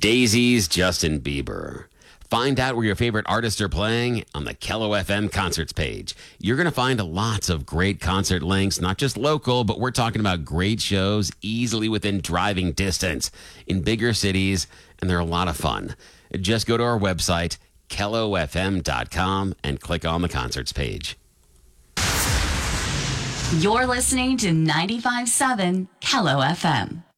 Daisy's Justin Bieber. Find out where your favorite artists are playing on the Kello FM concerts page. You're going to find lots of great concert links, not just local, but we're talking about great shows easily within driving distance in bigger cities, and they're a lot of fun. Just go to our website, kellofm.com, and click on the concerts page. You're listening to 95.7 Kello FM.